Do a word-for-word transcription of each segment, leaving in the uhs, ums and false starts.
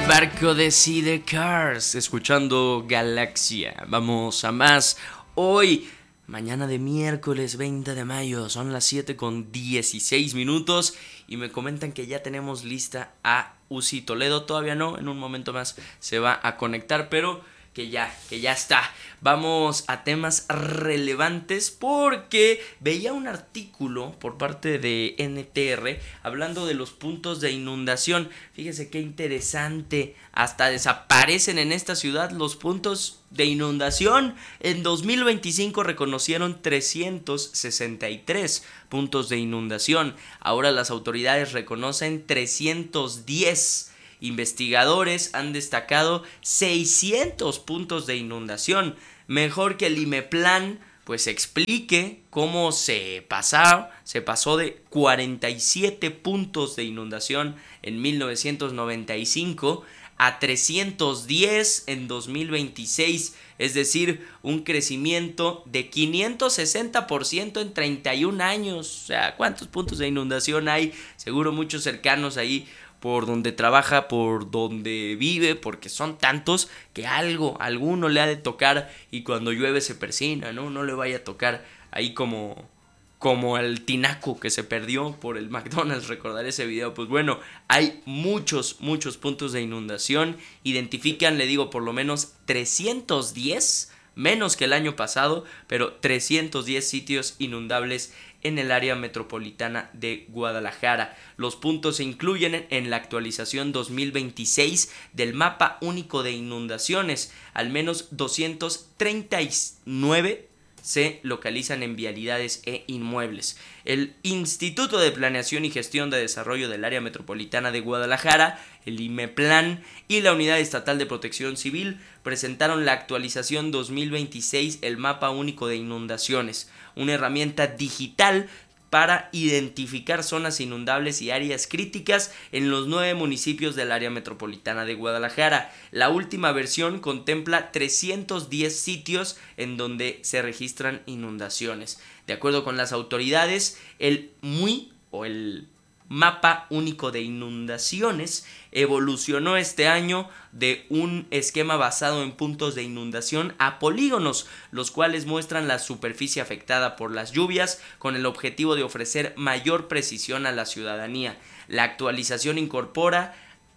barco de Sea the Cars, escuchando Galaxia. Vamos a más. Hoy, mañana de miércoles veinte de mayo, son las siete con dieciséis minutos y me comentan que ya tenemos lista a Uzi Toledo. Todavía no, en un momento más se va a conectar, pero que ya, que ya está. Vamos a temas relevantes porque veía un artículo por parte de N T R hablando de los puntos de inundación. Fíjese qué interesante, hasta desaparecen en esta ciudad los puntos de inundación. En dos mil veinticinco reconocieron trescientos sesenta y tres puntos de inundación. Ahora las autoridades reconocen trescientos diez. Investigadores han destacado seiscientos puntos de inundación. Mejor que el IMEPLAN pues explique cómo se pasó, se pasó de cuarenta y siete puntos de inundación en mil novecientos noventa y cinco a trescientos diez en dos mil veintiséis, es decir, un crecimiento de quinientos sesenta por ciento en treinta y un años. O sea, ¿cuántos puntos de inundación hay? Seguro muchos cercanos ahí por donde trabaja, por donde vive, porque son tantos que algo, alguno le ha de tocar y cuando llueve se persina, ¿no? No le vaya a tocar ahí como, como el tinaco que se perdió por el McDonald's, recordar ese video. Pues bueno, hay muchos, muchos puntos de inundación, identifican, le digo, por lo menos trescientos diez, menos que el año pasado, pero trescientos diez sitios inundables en el área metropolitana de Guadalajara. Los puntos se incluyen en la actualización dos mil veintiséis del mapa único de inundaciones. Al menos doscientos treinta y nueve se localizan en vialidades e inmuebles. El Instituto de Planeación y Gestión de Desarrollo del Área Metropolitana de Guadalajara, el IMEPLAN, y la Unidad Estatal de Protección Civil presentaron la actualización dos mil veintiséis, el mapa único de inundaciones, una herramienta digital para identificar zonas inundables y áreas críticas en los nueve municipios del área metropolitana de Guadalajara. La última versión contempla trescientos diez sitios en donde se registran inundaciones. De acuerdo con las autoridades, el M U I o el Mapa Único de Inundaciones evolucionó este año de un esquema basado en puntos de inundación a polígonos, los cuales muestran la superficie afectada por las lluvias con el objetivo de ofrecer mayor precisión a la ciudadanía. La actualización incorpora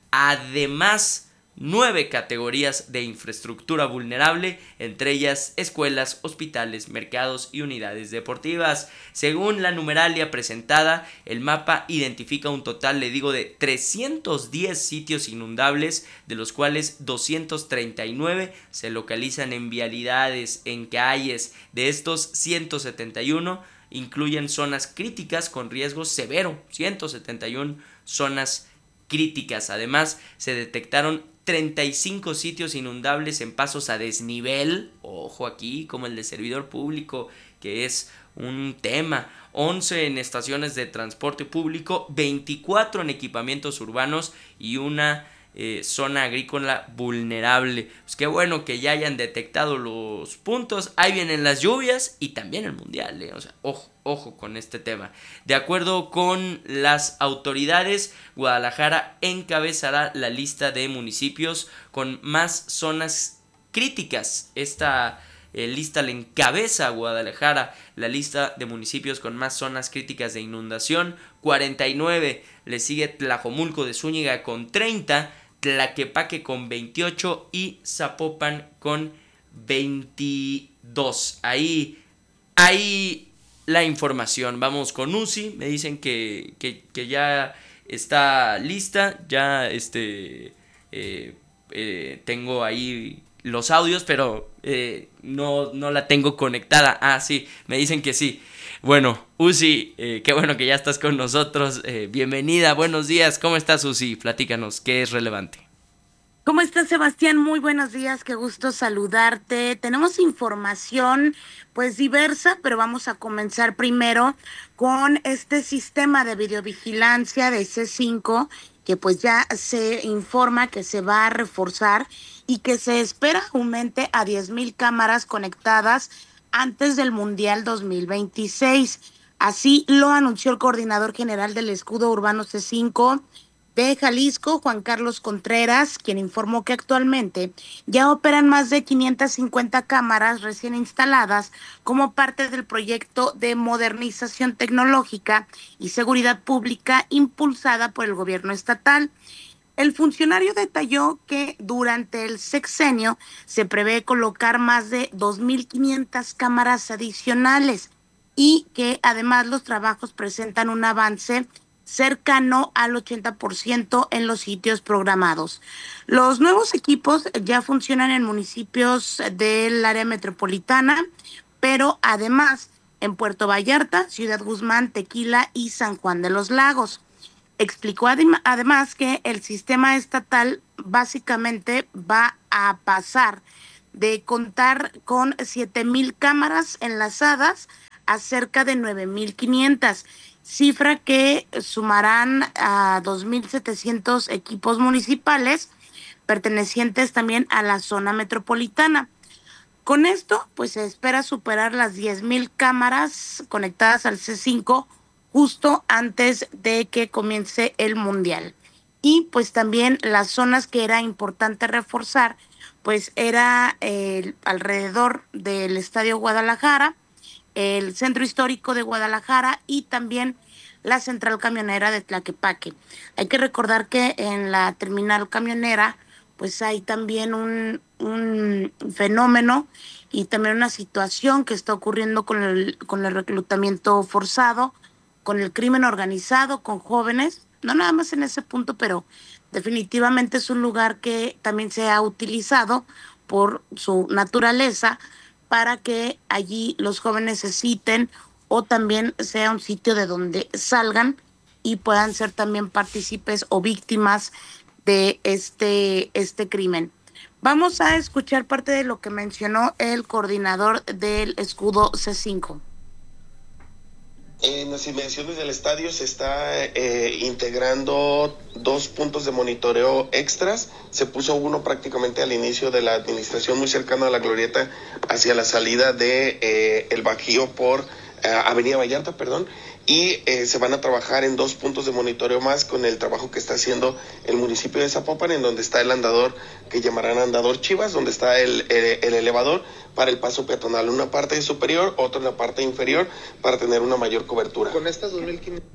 además nueve categorías de infraestructura vulnerable, entre ellas escuelas, hospitales, mercados y unidades deportivas. Según la numeralia presentada, el mapa identifica un total, le digo, de trescientos diez sitios inundables, de los cuales doscientos treinta y nueve se localizan en vialidades, en calles. De estos, ciento setenta y uno incluyen zonas críticas con riesgo severo, ciento setenta y uno zonas críticas. Además, se detectaron treinta y cinco sitios inundables en pasos a desnivel, ojo aquí, como el de servidor público, que es un tema, once en estaciones de transporte público, veinticuatro en equipamientos urbanos y una eh, zona agrícola vulnerable. Pues qué bueno que ya hayan detectado los puntos. Ahí vienen las lluvias y también el mundial, eh. O sea, ojo, ojo con este tema. De acuerdo con las autoridades, Guadalajara encabezará la lista de municipios con más zonas críticas. Esta eh, lista le encabeza a Guadalajara, la lista de municipios con más zonas críticas de inundación, cuarenta y nueve. Le sigue Tlajomulco de Zúñiga con treinta, Tlaquepaque con veintiocho y Zapopan con veintidós. Ahí, ahí la información. Vamos con Uzi. Me dicen que, que, que ya está lista. Ya este eh, eh, tengo ahí los audios, pero eh, no, no la tengo conectada. Ah, sí, me dicen que sí. Bueno, Uzi, eh, qué bueno que ya estás con nosotros. Eh, bienvenida, buenos días. ¿Cómo estás, Uzi? Platícanos, ¿qué es relevante? ¿Cómo estás, Sebastián? Muy buenos días, qué gusto saludarte. Tenemos información pues diversa, pero vamos a comenzar primero con este sistema de videovigilancia de C cinco que pues ya se informa que se va a reforzar y que se espera aumente a diez mil cámaras conectadas antes del Mundial dos mil veintiséis. Así lo anunció el coordinador general del Escudo Urbano C cinco, de Jalisco, Juan Carlos Contreras, quien informó que actualmente ya operan más de quinientas cincuenta cámaras recién instaladas como parte del proyecto de modernización tecnológica y seguridad pública impulsada por el gobierno estatal. El funcionario detalló que durante el sexenio se prevé colocar más de dos mil quinientas cámaras adicionales y que además los trabajos presentan un avance cercano al ochenta por ciento en los sitios programados. Los nuevos equipos ya funcionan en municipios del área metropolitana, pero además en Puerto Vallarta, Ciudad Guzmán, Tequila y San Juan de los Lagos. Explicó además que el sistema estatal básicamente va a pasar de contar con siete mil cámaras enlazadas a cerca de nueve mil quinientas, cifra que sumarán a dos mil setecientos equipos municipales pertenecientes también a la zona metropolitana. Con esto, pues se espera superar las diez mil cámaras conectadas al C cinco justo antes de que comience el Mundial. Y pues también las zonas que era importante reforzar, pues era eh, alrededor del Estadio Guadalajara, el Centro Histórico de Guadalajara y también la Central Camionera de Tlaquepaque. Hay que recordar que en la terminal camionera pues hay también un, un fenómeno y también una situación que está ocurriendo con el, con el reclutamiento forzado, con el crimen organizado, con jóvenes, no nada más en ese punto, pero definitivamente es un lugar que también se ha utilizado por su naturaleza para que allí los jóvenes se citen o también sea un sitio de donde salgan y puedan ser también partícipes o víctimas de este, este crimen. Vamos a escuchar parte de lo que mencionó el coordinador del escudo C cinco. En las inmediaciones del estadio se está eh, integrando dos puntos de monitoreo extras. Se puso uno prácticamente al inicio de la administración, muy cercano a la glorieta, hacia la salida de eh, el Bajío por eh, Avenida Vallarta, perdón. Y eh, se van a trabajar en dos puntos de monitoreo más con el trabajo que está haciendo el municipio de Zapopan, en donde está el andador que llamarán andador Chivas, donde está el, el, el elevador para el paso peatonal, una parte superior, otra en la parte inferior, para tener una mayor cobertura. Con estas dos mil quinientas.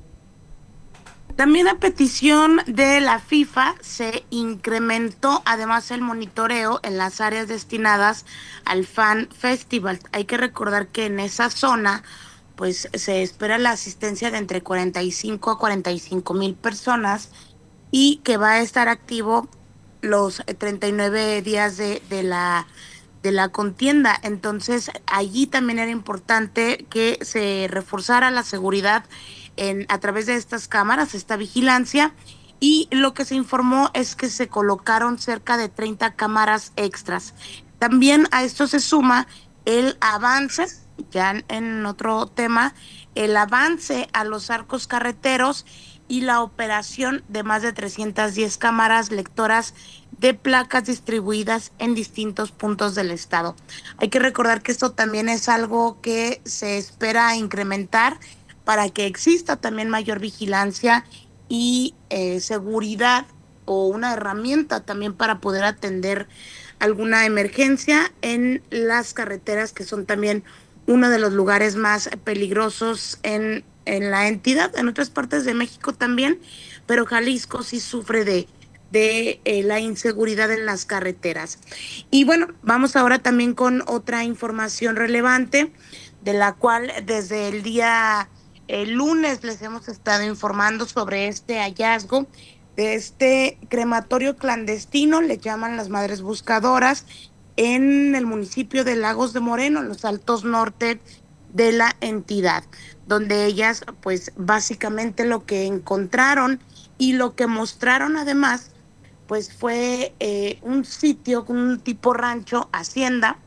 También a petición de la FIFA se incrementó además el monitoreo en las áreas destinadas al Fan Festival. Hay que recordar que en esa zona pues se espera la asistencia de entre cuarenta y cinco a cuarenta y cinco mil personas y que va a estar activo los treinta y nueve días de, de la de la contienda. Entonces, allí también era importante que se reforzara la seguridad en, a través de estas cámaras, esta vigilancia, y lo que se informó es que se colocaron cerca de treinta cámaras extras. También a esto se suma el avance, ya en otro tema, el avance a los arcos carreteros y la operación de más de trescientas diez cámaras lectoras de placas distribuidas en distintos puntos del estado. Hay que recordar que esto también es algo que se espera incrementar para que exista también mayor vigilancia y eh, seguridad o una herramienta también para poder atender alguna emergencia en las carreteras que son también uno de los lugares más peligrosos en, en la entidad, en otras partes de México también, pero Jalisco sí sufre de, de eh, la inseguridad en las carreteras. Y bueno, vamos ahora también con otra información relevante, de la cual desde el día el lunes les hemos estado informando sobre este hallazgo de este crematorio clandestino, le llaman las Madres Buscadoras, en el municipio de Lagos de Moreno, en los altos norte de la entidad, donde ellas pues básicamente lo que encontraron y lo que mostraron además pues fue eh, un sitio, un tipo rancho, hacienda,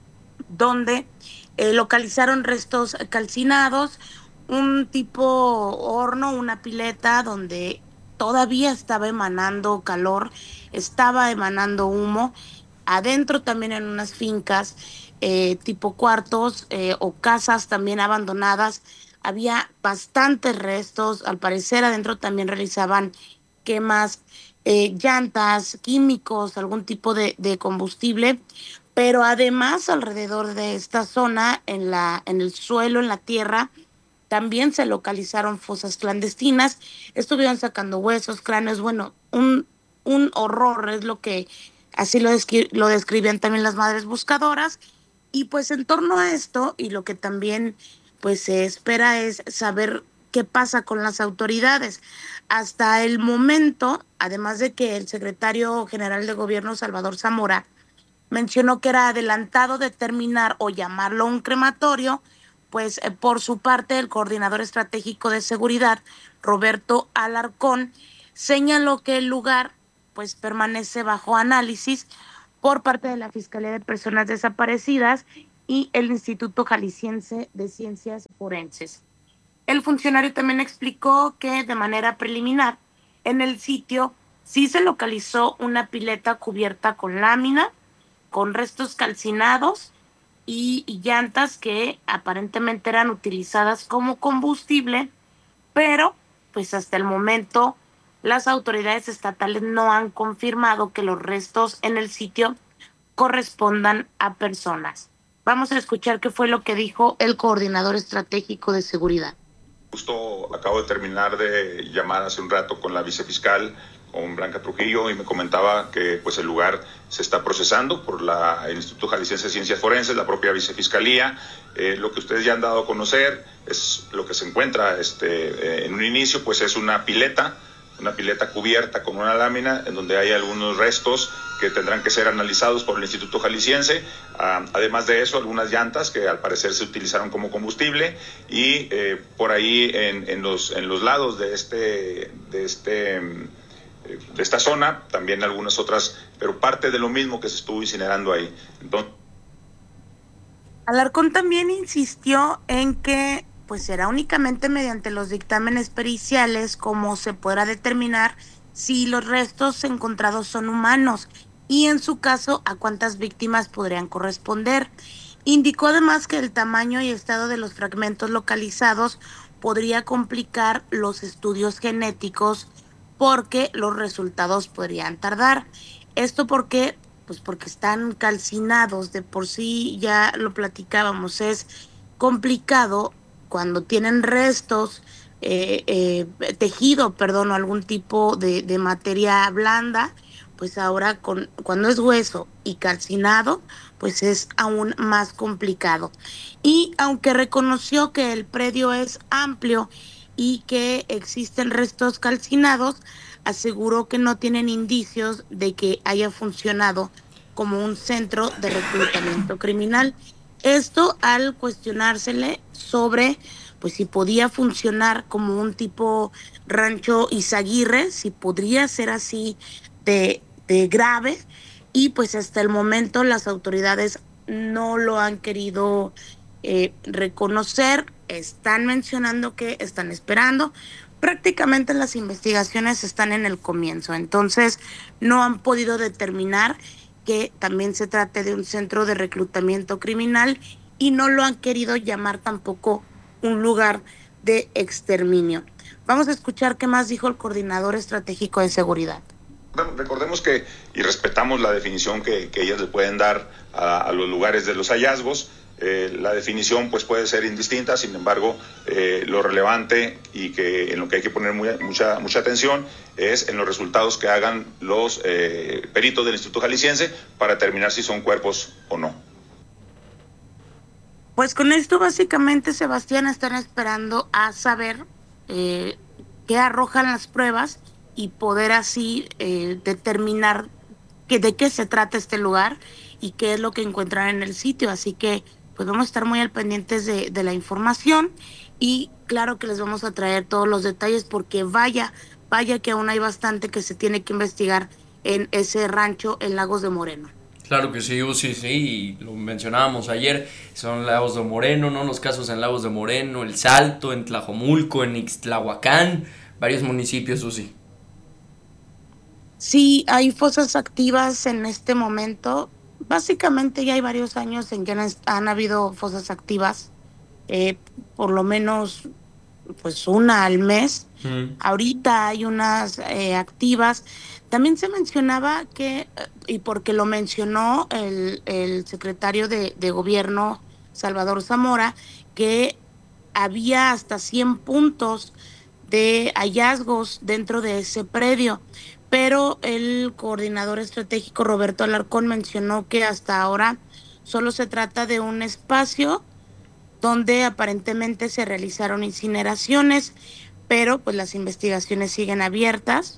donde eh, localizaron restos calcinados, un tipo horno, una pileta donde todavía estaba emanando calor, estaba emanando humo, adentro también en unas fincas eh, tipo cuartos eh, o casas también abandonadas, había bastantes restos, al parecer adentro también realizaban quemas eh, llantas, químicos, algún tipo de, de combustible, pero además alrededor de esta zona, en la, en el suelo, en la tierra, también se localizaron fosas clandestinas, estuvieron sacando huesos, cráneos, bueno, un, un horror es lo que así lo, descri lo describían también las madres buscadoras. Y pues en torno a esto, y lo que también pues se espera es saber qué pasa con las autoridades. Hasta el momento, además de que el secretario general de gobierno, Salvador Zamora, mencionó que era adelantado determinar o llamarlo un crematorio, pues eh, por su parte el coordinador estratégico de seguridad, Roberto Alarcón, señaló que el lugar pues permanece bajo análisis por parte de la Fiscalía de Personas Desaparecidas y el Instituto Jalisciense de Ciencias Forenses. El funcionario también explicó que de manera preliminar en el sitio sí se localizó una pileta cubierta con lámina, con restos calcinados y, y llantas que aparentemente eran utilizadas como combustible, pero pues hasta el momento las autoridades estatales no han confirmado que los restos en el sitio correspondan a personas. Vamos a escuchar qué fue lo que dijo el coordinador estratégico de seguridad. Justo acabo de terminar de llamar hace un rato con la vicefiscal, con Blanca Trujillo, y me comentaba que pues el lugar se está procesando por la, el Instituto Jalisciense de Ciencias Forenses, la propia vicefiscalía. Eh, lo que ustedes ya han dado a conocer es lo que se encuentra este, eh, en un inicio, pues es una pileta, una pileta cubierta con una lámina en donde hay algunos restos que tendrán que ser analizados por el Instituto Jalisciense. Uh, además de eso, algunas llantas que al parecer se utilizaron como combustible y eh, por ahí en, en, los, en los lados de, este, de, este, de esta zona también algunas otras, pero parte de lo mismo que se estuvo incinerando ahí. Entonces, Alarcón también insistió en que pues será únicamente mediante los dictámenes periciales como se podrá determinar si los restos encontrados son humanos y en su caso a cuántas víctimas podrían corresponder. Indicó además que el tamaño y estado de los fragmentos localizados podría complicar los estudios genéticos porque los resultados podrían tardar. Esto porque pues porque están calcinados de por sí, ya lo platicábamos, es complicado cuando tienen restos, eh, eh, tejido, perdón, o algún tipo de, de materia blanda, pues ahora con, cuando es hueso y calcinado, pues es aún más complicado. Y aunque reconoció que el predio es amplio y que existen restos calcinados, aseguró que no tienen indicios de que haya funcionado como un centro de reclutamiento criminal. Esto al cuestionársele sobre pues si podía funcionar como un tipo rancho Izaguirre, si podría ser así de, de grave, y pues hasta el momento las autoridades no lo han querido eh, reconocer, están mencionando que están esperando, prácticamente las investigaciones están en el comienzo, entonces no han podido determinar que también se trate de un centro de reclutamiento criminal y no lo han querido llamar tampoco un lugar de exterminio. Vamos a escuchar qué más dijo el coordinador estratégico de seguridad. Recordemos que, y respetamos la definición que, que ellas le pueden dar a, a los lugares de los hallazgos, eh, la definición pues puede ser indistinta, sin embargo, eh, lo relevante y que en lo que hay que poner muy, mucha, mucha atención es en los resultados que hagan los eh, peritos del Instituto Jalisciense para determinar si son cuerpos o no. Pues con esto básicamente, Sebastián, están esperando a saber eh, qué arrojan las pruebas y poder así eh, determinar que, de qué se trata este lugar y qué es lo que encuentran en el sitio. Así que pues vamos a estar muy al pendientes de, de la información y claro que les vamos a traer todos los detalles porque vaya, vaya que aún hay bastante que se tiene que investigar en ese rancho en Lagos de Moreno. Claro que sí, Uzi, sí, lo mencionábamos ayer, son Lagos de Moreno, ¿no? Los casos en Lagos de Moreno, El Salto, en Tlajomulco, en Ixtlahuacán, varios municipios, Uzi. Sí, hay fosas activas en este momento. Básicamente ya hay varios años en que han, han habido fosas activas, eh, por lo menos pues una al mes. Mm. Ahorita hay unas eh, activas. También se mencionaba que, y porque lo mencionó el, el secretario de, de gobierno, Salvador Zamora, que había hasta cien puntos de hallazgos dentro de ese predio. Pero el coordinador estratégico Roberto Alarcón mencionó que hasta ahora solo se trata de un espacio donde aparentemente se realizaron incineraciones, pero pues las investigaciones siguen abiertas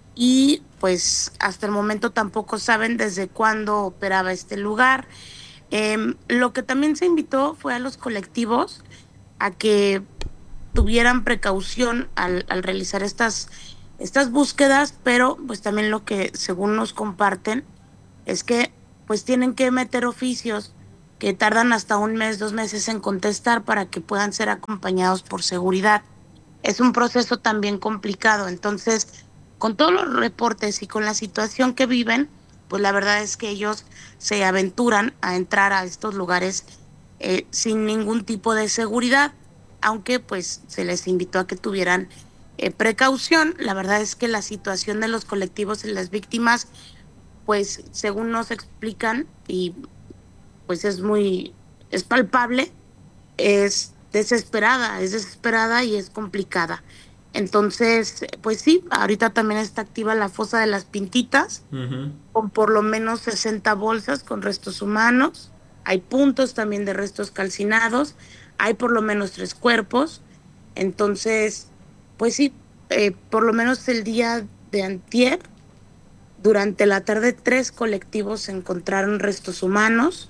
y pues hasta el momento tampoco saben desde cuándo operaba este lugar. Eh, lo que también se invitó fue a los colectivos a que tuvieran precaución al, al realizar estas, estas búsquedas, pero pues también lo que según nos comparten es que pues tienen que meter oficios que tardan hasta un mes, dos meses en contestar para que puedan ser acompañados por seguridad. Es un proceso también complicado, entonces con todos los reportes y con la situación que viven, pues la verdad es que ellos se aventuran a entrar a estos lugares eh, sin ningún tipo de seguridad, aunque pues se les invitó a que tuvieran eh, precaución. La verdad es que la situación de los colectivos y las víctimas, pues según nos explican, y pues es muy, es palpable, es desesperada, es desesperada y es complicada. Entonces, pues sí, ahorita también está activa la fosa de las Pintitas, uh-huh. con por lo menos sesenta bolsas con restos humanos. Hay puntos también de restos calcinados, hay por lo menos tres cuerpos. Entonces, pues sí, eh, por lo menos el día de antier, durante la tarde, tres colectivos encontraron restos humanos.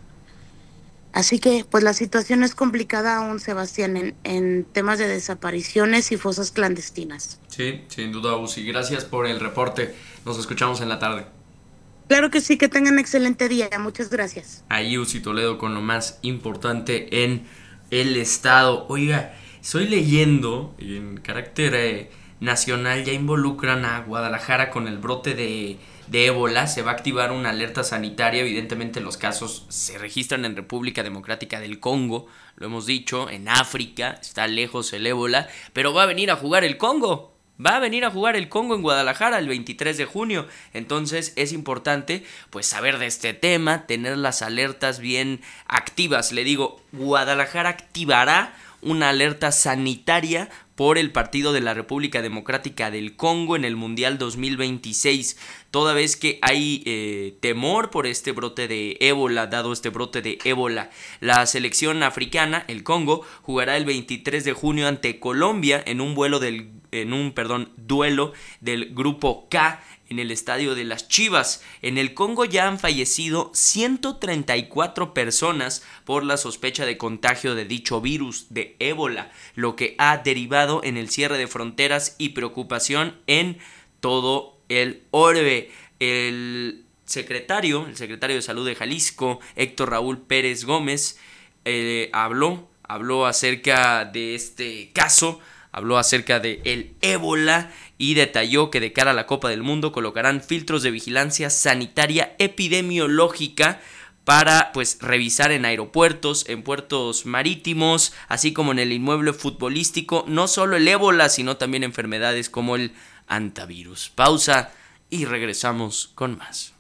Así que, pues la situación es complicada aún, Sebastián, en, en temas de desapariciones y fosas clandestinas. Sí, sin duda, Uzi. Gracias por el reporte. Nos escuchamos en la tarde. Claro que sí, que tengan excelente día. Muchas gracias. Ahí Uzi Toledo con lo más importante en el estado. Oiga, estoy leyendo en carácter eh, nacional, ya involucran a Guadalajara con el brote de... de ébola. Se va a activar una alerta sanitaria. Evidentemente los casos se registran en República Democrática del Congo, lo hemos dicho, en África, está lejos el ébola, pero va a venir a jugar el Congo, va a venir a jugar el Congo en Guadalajara el veintitrés de junio, entonces es importante pues saber de este tema, tener las alertas bien activas. Le digo, Guadalajara activará una alerta sanitaria por el partido de la República Democrática del Congo en el Mundial dos mil veintiséis, toda vez que hay eh, temor por este brote de ébola, dado este brote de ébola. La selección africana, el Congo, jugará el veintitrés de junio ante Colombia en un vuelo del, en un, perdón, duelo del grupo K en el estadio de las Chivas. En el Congo ya han fallecido ciento treinta y cuatro personas por la sospecha de contagio de dicho virus de ébola, lo que ha derivado en el cierre de fronteras y preocupación en todo el orbe. El secretario, el secretario de Salud de Jalisco, Héctor Raúl Pérez Gómez, eh, habló, habló acerca de este caso, habló acerca de el ébola y detalló que de cara a la Copa del Mundo colocarán filtros de vigilancia sanitaria epidemiológica para pues revisar en aeropuertos, en puertos marítimos, así como en el inmueble futbolístico, no solo el ébola, sino también enfermedades como el hantavirus. Pausa y regresamos con más.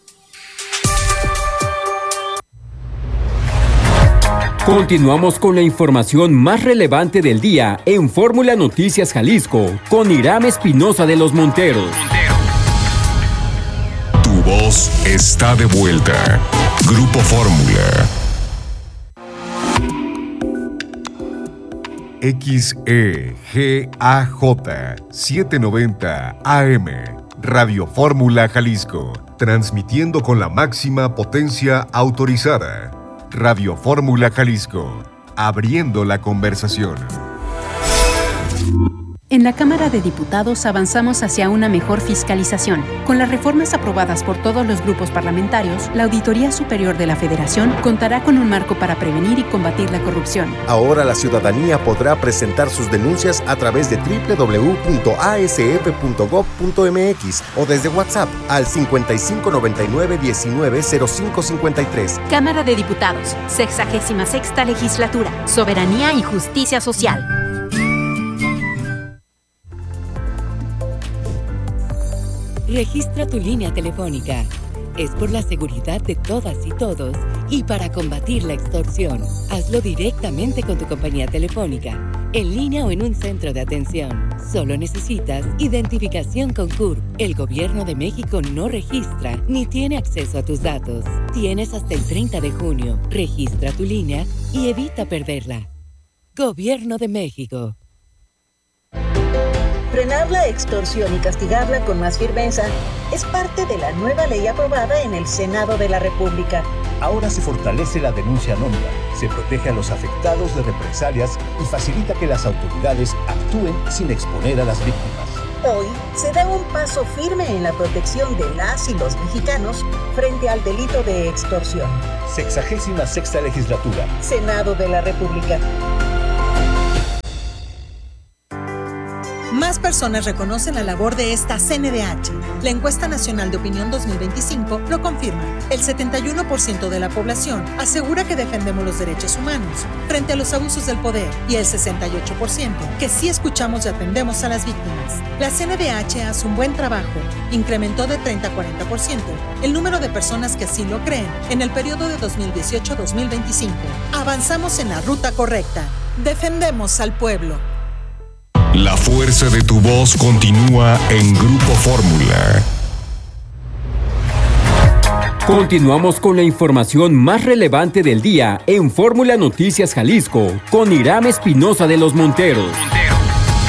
Continuamos con la información más relevante del día en Fórmula Noticias Jalisco con Iram Espinosa de los Monteros. Tu voz está de vuelta. Grupo Fórmula. X E G A J setecientos noventa A M Radio Fórmula Jalisco, transmitiendo con la máxima potencia autorizada. Radio Fórmula Jalisco, abriendo la conversación. En la Cámara de Diputados avanzamos hacia una mejor fiscalización. Con las reformas aprobadas por todos los grupos parlamentarios, la Auditoría Superior de la Federación contará con un marco para prevenir y combatir la corrupción. Ahora la ciudadanía podrá presentar sus denuncias a través de doble u doble u doble u punto a s f punto gob punto m x o desde WhatsApp al cincuenta y cinco noventa y nueve diecinueve cero cinco cincuenta y tres. Cámara de Diputados, sexagésima sexta legislatura, soberanía y justicia social. Registra tu línea telefónica. Es por la seguridad de todas y todos y para combatir la extorsión. Hazlo directamente con tu compañía telefónica, en línea o en un centro de atención. Solo necesitas identificación con C U R P. El Gobierno de México no registra ni tiene acceso a tus datos. Tienes hasta el treinta de junio. Registra tu línea y evita perderla. Gobierno de México. Frenar la extorsión y castigarla con más firmeza es parte de la nueva ley aprobada en el Senado de la República. Ahora se fortalece la denuncia anónima, se protege a los afectados de represalias y facilita que las autoridades actúen sin exponer a las víctimas. Hoy se da un paso firme en la protección de las y los mexicanos frente al delito de extorsión. Sexagésima sexta legislatura. Senado de la República. Más personas reconocen la labor de esta C N D H. La Encuesta Nacional de Opinión dos mil veinticinco lo confirma. El setenta y uno por ciento de la población asegura que defendemos los derechos humanos frente a los abusos del poder y el sesenta y ocho por ciento que sí escuchamos y atendemos a las víctimas. La C N D H hace un buen trabajo. Incrementó de treinta a cuarenta por ciento el número de personas que así lo creen en el periodo de dos mil dieciocho a dos mil veinticinco. Avanzamos en la ruta correcta. Defendemos al pueblo. La fuerza de tu voz continúa en Grupo Fórmula. Continuamos con la información más relevante del día en Fórmula Noticias Jalisco con Irán Espinosa de los Monteros.